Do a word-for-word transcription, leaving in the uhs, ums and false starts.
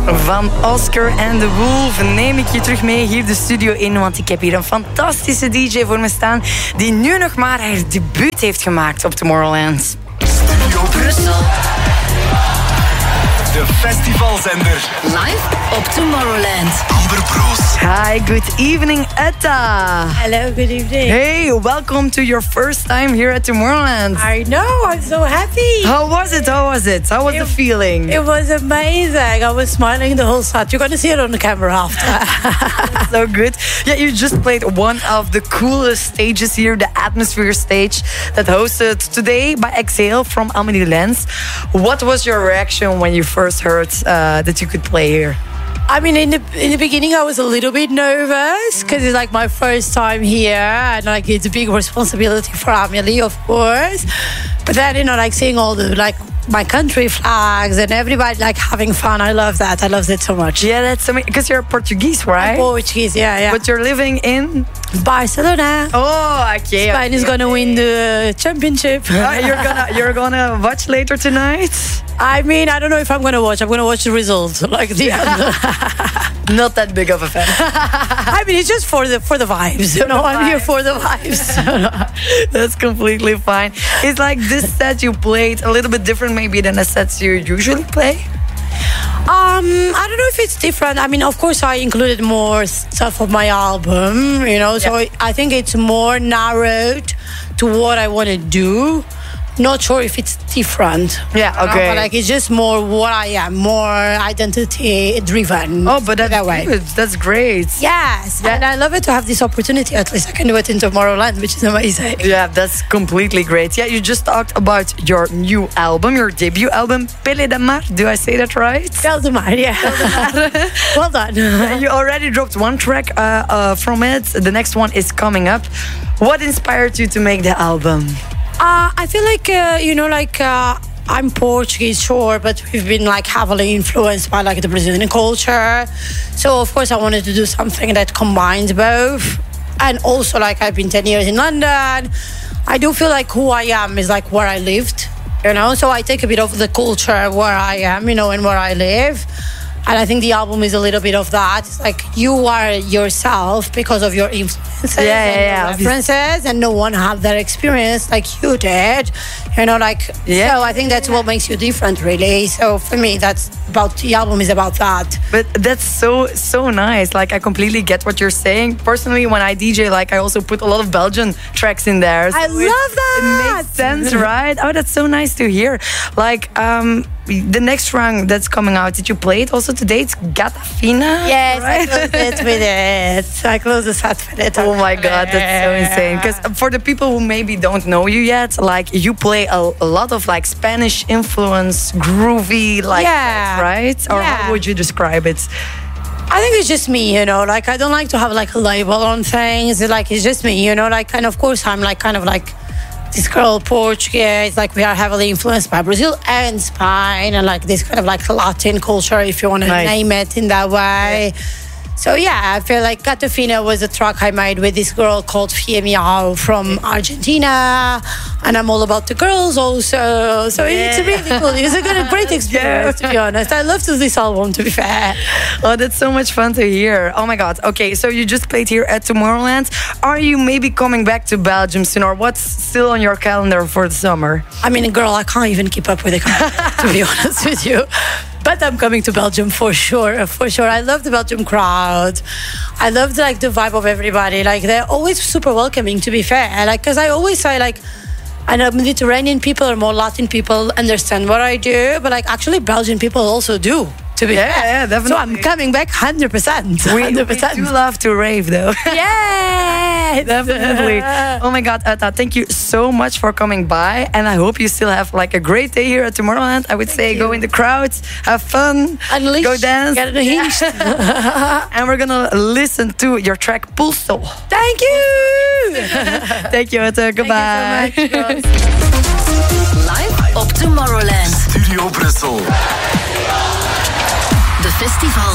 Van Oscar and the Wolf neem ik je terug mee hier de studio in, want ik heb hier een fantastische D J voor me staan die nu nog maar haar debuut heeft gemaakt op Tomorrowland. Studio Brussel. De festivalzender. Live op Tomorrowland. Amber Broos. Hi, good evening, Etta. Hello, good evening. Hey, welcome to your first time here at Tomorrowland. I know, I'm so happy. How was it? How was it? How was It- the feeling? It was amazing. I was smiling the whole set. You're going to see it on the camera after. So good. Yeah, you just played one of the coolest stages here, the Atmosphere stage that hosted today by Exhale from Amelie Lens. What was your reaction when you first heard uh, that you could play here? I mean, in the in the beginning, I was a little bit nervous because it's like my first time here, and like it's a big responsibility for Amelie, of course. But then, you know, like seeing all the like my country flags and everybody like having fun, I love that. I love that so much. Yeah, that's amazing. Because you're Portuguese, right? Portuguese, yeah, yeah. But you're living in... Barcelona. Oh, okay. Spain is gonna win the championship. Uh, you're gonna you're gonna watch later tonight? I mean, I don't know if I'm gonna watch. I'm gonna watch the results, like the end. Not that big of a fan. I mean, it's just for the for the vibes. You know, I'm here for the vibes. That's completely fine. It's like this set you played a little bit different maybe than the sets you usually play? Um, I don't know if it's different. I mean, of course, I included more stuff of my album. You know, so Yeah. I think it's more narrowed to what I want to do. Not sure if it's different. Yeah, you know, okay. but like it's just more what I am, more identity driven. Oh, but that's that way. good. That's great. Yes, Yeah. and I love it to have this opportunity. At least I can do it in Tomorrowland, which is amazing. Yeah, that's completely great. Yeah, you just talked about your new album, your debut album, Pele de Mar. Do I say that right? Valdemar, yeah. Well done. You already dropped one track uh, uh, from it. The next one is coming up. What inspired you to make the album? Uh, I feel like, uh, you know, like uh, I'm Portuguese, sure, but we've been like heavily influenced by like the Brazilian culture. So, of course, I wanted to do something that combines both. And also, like, I've been ten years in London. I do feel like who I am is like where I lived, you know? So I take a bit of the culture where I am, you know, and where I live. And I think the album is a little bit of that. It's like you are yourself because of your influences Yeah, yeah, and yeah, your references, and no one had that experience like you did. You know, like, Yeah. so I think that's what makes you different, really. So for me, that's about, the album is about that. But that's so so nice. Like I completely get what you're saying. Personally, when I D J, like I also put a lot of Belgian tracks in there. So I it- love that. It makes sense, right? Oh, that's so nice to hear. Like um, the next round that's coming out, did you play it also today? It's Gata Fina. Yes, I right? closed it with it. I closed the set with it. Oh my god, that's so insane. Because for the people who maybe don't know you yet, like you play a, a lot of like Spanish influence, groovy, like Yeah. that, right? Or Yeah. how would you describe it? I think it's just me, you know, like I don't like to have like a label on things. Like it's just me, you know, like, and of course I'm like kind of like this girl Portuguese, like we are heavily influenced by Brazil and Spain and like this kind of like Latin culture, if you want to Nice. name it in that way. So yeah, I feel like Gata Fina was a track I made with this girl called Fia Miao from Argentina, and I'm all about the girls also. So it's a really cool. It's a good, great experience to be honest. I love to do this album, to be fair. Oh, that's so much fun to hear. Oh my god. Okay, so you just played here at Tomorrowland. Are you maybe coming back to Belgium soon, or what's still on your calendar for the summer? I mean, girl, I can't even keep up with the calendar, to be honest with you. But I'm coming to Belgium for sure, for sure. I love the Belgium crowd. I love like the vibe of everybody. Like they're always super welcoming, to be fair. Like, because I always say like, I know Mediterranean people or more Latin people understand what I do, but like actually Belgian people also do. To be Yeah, fair. yeah, definitely. So I'm coming back one hundred percent. We, we one hundred percent. do love to rave, though. Yes! Definitely. Oh my God, Etta, thank you so much for coming by. And I hope you still have like a great day here at Tomorrowland. I would say go in the crowds, have fun, Unleash. go dance. Get unhinged. And we're gonna listen to your track Pulso. Thank you! Thank you, Etta. Goodbye. Thank you so much. Live op Tomorrowland. Studio Brussel. De festival